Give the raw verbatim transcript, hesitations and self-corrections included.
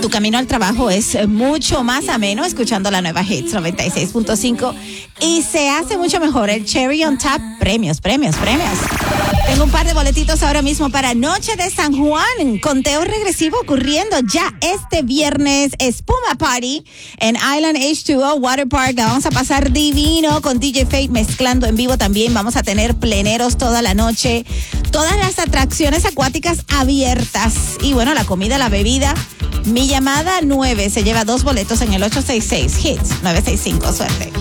tu camino al trabajo es mucho más ameno escuchando la nueva Hits noventa y seis punto cinco y se hace mucho mejor el Cherry on Top. Premios, premios, premios. Tengo un par de boletitos ahora mismo para Noche de San Juan. Conteo regresivo ocurriendo ya este viernes. Espuma Party en Island H dos O Water Park. La vamos a pasar divino con D J Fate mezclando en vivo también. Vamos a tener pleneros toda la noche. Todas las atracciones acuáticas abiertas. Y bueno, la comida, la bebida. Mi llamada nueve se lleva dos boletos en el ocho seis seis Hits nueve seis cinco. Suerte.